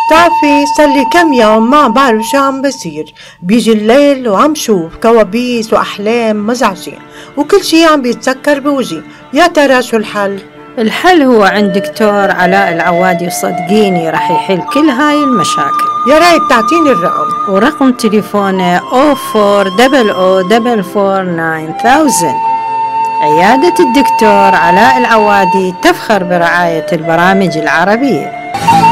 بتعرفي صار لي كم يوم ما بعرف شو عم بصير. بيجي الليل وعم شوف كوابيس وأحلام مزعجة وكل شي عم بيتسكر بوجهي. يا ترى شو الحل؟ الحل هو عند دكتور علاء العوادي، وصدقيني رح يحل كل هاي المشاكل. يا ريت تعطيني الرقم. ورقم تليفونه 0400449000. عيادة الدكتور علاء العوادي تفخر برعاية البرامج العربية.